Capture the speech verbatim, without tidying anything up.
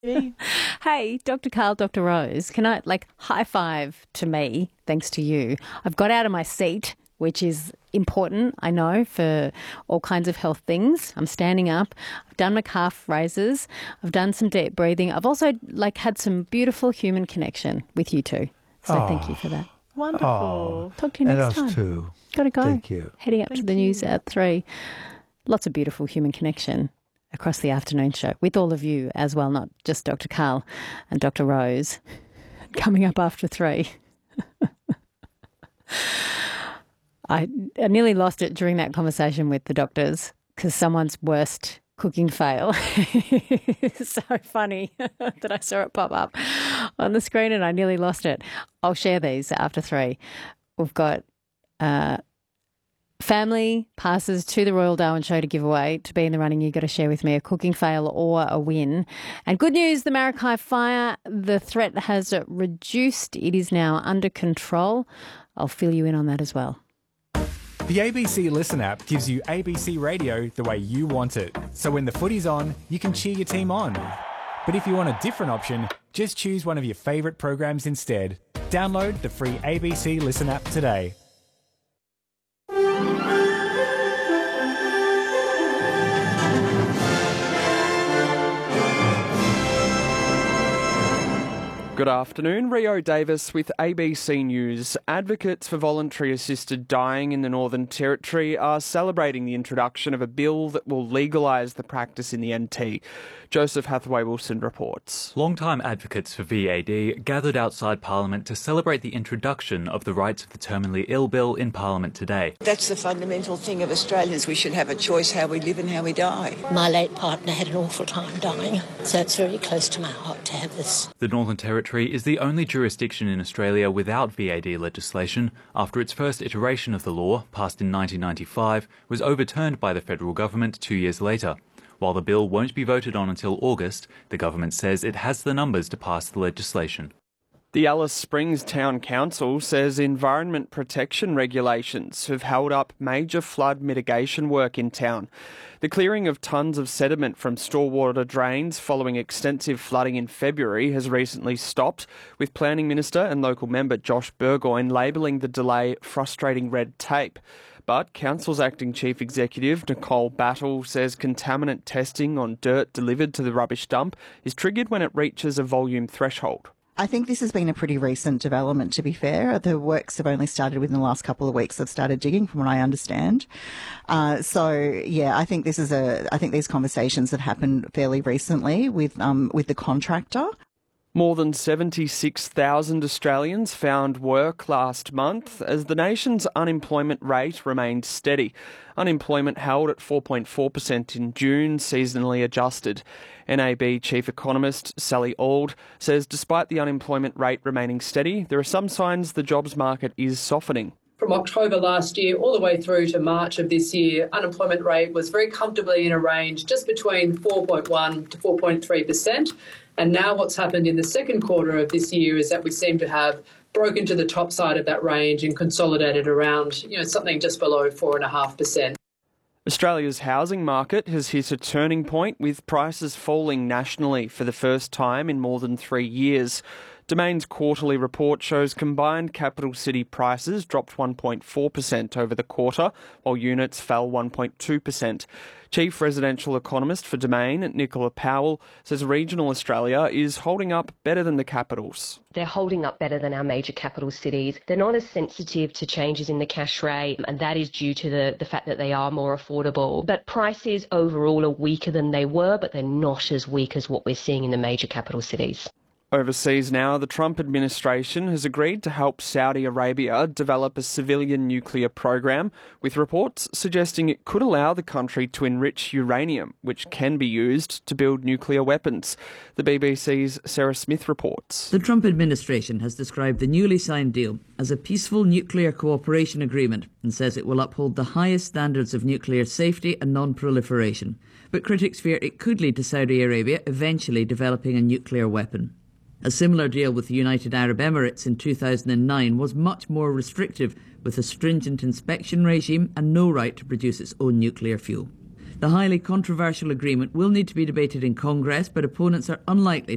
Hey, Doctor Karl, Doctor Rose, can I, like, high five to me, thanks to you. I've got out of my seat, which is important, I know, for all kinds of health things. I'm standing up. I've done my calf raises. I've done some deep breathing. I've also, like, had some beautiful human connection with you two. So oh, thank you for that. Wonderful. Oh, Talk to you next and us time. too. Got to go. Thank you. Heading up thank to the you. news at three. Lots of beautiful human connection across the afternoon show with all of you as well, not just Doctor Karl and Doctor Rose. Coming up after three. I, I nearly lost it during that conversation with the doctors because someone's worst cooking fail is so funny that I saw it pop up on the screen and I nearly lost it. I'll share these after three. We've got uh, family passes to the Royal Darwin Show to give away. To be in the running, you've got to share with me a cooking fail or a win. And good news, the Maracay fire, the threat has reduced. It is now under control. I'll fill you in on that as well. The A B C Listen app gives you A B C radio the way you want it. So when the footy's on, you can cheer your team on. But if you want a different option, just choose one of your favourite programs instead. Download the free A B C Listen app today. Good afternoon, Rio Davis with A B C News. Advocates for voluntary assisted dying in the Northern Territory are celebrating the introduction of a bill that will legalise the practice in the N T. Joseph Hathaway-Wilson reports. Long-time advocates for V A D gathered outside Parliament to celebrate the introduction of the Rights of the Terminally Ill Bill in Parliament today. That's the fundamental thing of Australians. We should have a choice how we live and how we die. My late partner had an awful time dying, so it's very close to my heart to have this. The Northern Territory is the only jurisdiction in Australia without V A D legislation after its first iteration of the law, passed in nineteen ninety-five, was overturned by the federal government two years later. While the bill won't be voted on until August, the government says it has the numbers to pass the legislation. The Alice Springs Town Council says environment protection regulations have held up major flood mitigation work in town. The clearing of tonnes of sediment from stormwater drains following extensive flooding in February has recently stopped, with Planning Minister and local member Josh Burgoyne labelling the delay frustrating red tape. But Council's acting chief executive, Nicole Battle, says contaminant testing on dirt delivered to the rubbish dump is triggered when it reaches a volume threshold. I think this has been a pretty recent development, to be fair. The works have only started within the last couple of weeks. They've started digging, from what I understand. Uh, so, yeah, I think this is a. I think these conversations have happened fairly recently with um, with the contractor. More than seventy-six thousand Australians found work last month as the nation's unemployment rate remained steady. Unemployment held at four point four percent in June, seasonally adjusted. N A B Chief Economist Sally Auld says despite the unemployment rate remaining steady, there are some signs the jobs market is softening. From October last year all the way through to March of this year, unemployment rate was very comfortably in a range just between four point one to four point three percent. And now what's happened in the second quarter of this year is that we seem to have broken to the top side of that range and consolidated around, you know, something just below four point five percent. Australia's housing market has hit a turning point, with prices falling nationally for the first time in more than three years. Domain's quarterly report shows combined capital city prices dropped one point four percent over the quarter, while units fell one point two percent. Chief residential economist for Domain, Nicola Powell, says regional Australia is holding up better than the capitals. They're holding up better than our major capital cities. They're not as sensitive to changes in the cash rate, and that is due to the, the fact that they are more affordable. But prices overall are weaker than they were, but they're not as weak as what we're seeing in the major capital cities. Overseas now, the Trump administration has agreed to help Saudi Arabia develop a civilian nuclear program, with reports suggesting it could allow the country to enrich uranium, which can be used to build nuclear weapons. The B B C's Sarah Smith reports. The Trump administration has described the newly signed deal as a peaceful nuclear cooperation agreement and says it will uphold the highest standards of nuclear safety and non-proliferation. But critics fear it could lead to Saudi Arabia eventually developing a nuclear weapon. A similar deal with the United Arab Emirates in two thousand nine was much more restrictive, with a stringent inspection regime and no right to produce its own nuclear fuel. The highly controversial agreement will need to be debated in Congress, but opponents are unlikely